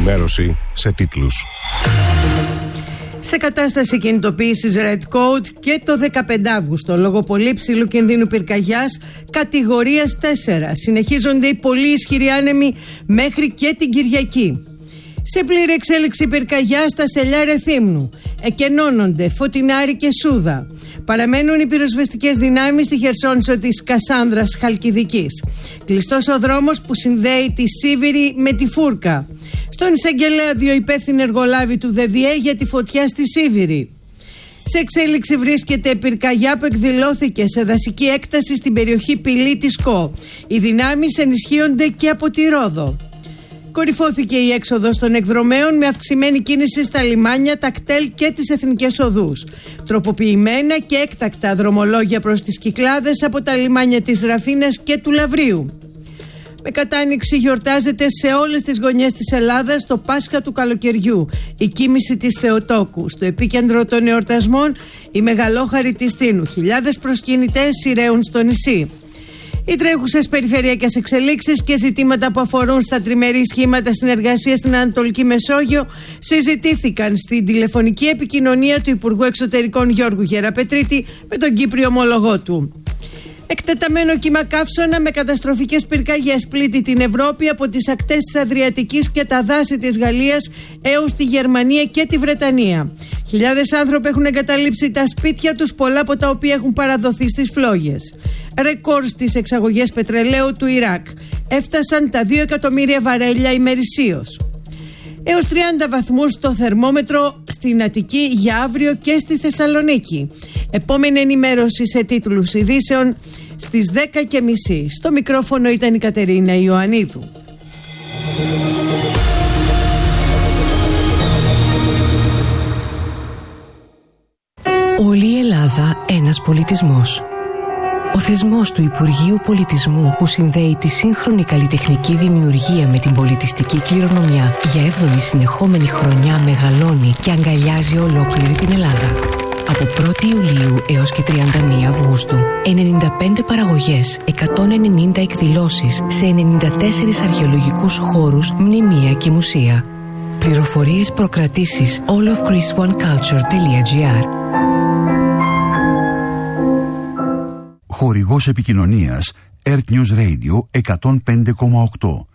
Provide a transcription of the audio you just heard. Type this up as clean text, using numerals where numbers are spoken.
ενημέρωση σε τίτλους. Σε κατάσταση κινητοποίησης Red Code και το 15 Αύγουστο, λόγω πολύ ψηλού κινδύνου πυρκαγιάς κατηγορίας 4. Συνεχίζονται οι πολύ ισχυροί άνεμοι μέχρι και την Κυριακή. Σε πλήρη εξέλιξη πυρκαγιά στα Σελιά Ρεθύμνου. Εκενώνονται Φωτεινάρη και Σούδα. Παραμένουν οι πυροσβεστικές δυνάμεις στη Χερσόνησο της Κασάνδρας Χαλκιδικής. Κλειστός ο δρόμος που συνδέει τη Σίβηρη με τη Φούρκα. Στον εισαγγελέα 2 υπεύθυνοι εργολάβοι του ΔΔΕ για τη φωτιά στη Σίβηρη. Σε εξέλιξη βρίσκεται πυρκαγιά που εκδηλώθηκε σε δασική έκταση στην περιοχή Πηλή της ΚΟ. Οι δυνάμεις ενισχύονται και από τη Ρόδο. Κορυφώθηκε η έξοδος των εκδρομέων με αυξημένη κίνηση στα λιμάνια, τα κτέλ και τις εθνικές οδούς. Τροποποιημένα και έκτακτα δρομολόγια προς τις Κυκλάδες από τα λιμάνια της Ραφίνας και του Λαβρίου. Με κατάνοιξη γιορτάζεται σε όλες τις γωνιές της Ελλάδας το Πάσχα του καλοκαιριού, η κοίμηση της Θεοτόκου. Στο επίκεντρο των εορτασμών η μεγαλόχαρη της Τίνου. Χιλιάδες προσκυνητές σειραίουν στο νησί. Οι τρέχουσες περιφερειακές εξελίξεις και ζητήματα που αφορούν στα τριμερή σχήματα συνεργασίας στην Ανατολική Μεσόγειο συζητήθηκαν στην τηλεφωνική επικοινωνία του Υπουργού Εξωτερικών Γιώργου Γεραπετρίτη με τον Κύπριο ομολογό του. Εκτεταμένο κύμα καύσωνα με καταστροφικές πυρκαγιές πλήττει την Ευρώπη από τις ακτές της Αδριατικής και τα δάση της Γαλλίας έως τη Γερμανία και τη Βρετανία. Χιλιάδες άνθρωποι έχουν εγκαταλείψει τα σπίτια τους, πολλά από τα οποία έχουν παραδοθεί στις φλόγες. Ρεκόρ στις εξαγωγές πετρελαίου του Ιράκ. Έφτασαν τα 2 εκατομμύρια βαρέλια ημερησίως. Έως 30 βαθμούς στο θερμόμετρο στην Αττική για αύριο και στη Θεσσαλονίκη. Επόμενη ενημέρωση σε τίτλους ειδήσεων στις 10:30. Στο μικρόφωνο ήταν η Κατερίνα Ιωαννίδου. Όλη η Ελλάδα ένας πολιτισμός. Ο θεσμός του Υπουργείου Πολιτισμού που συνδέει τη σύγχρονη καλλιτεχνική δημιουργία με την πολιτιστική κληρονομιά για 7η συνεχόμενη χρονιά μεγαλώνει και αγκαλιάζει ολόκληρη την Ελλάδα. Από 1η Ιουλίου έως και 31 Αυγούστου, 95 παραγωγές, 190 εκδηλώσεις σε 94 αρχαιολογικούς χώρους, μνημεία και μουσεία. Πληροφορίες, προκρατήσεις allofgreeceoneculture.gr. Χορηγός επικοινωνίας Earth News Radio 105,8.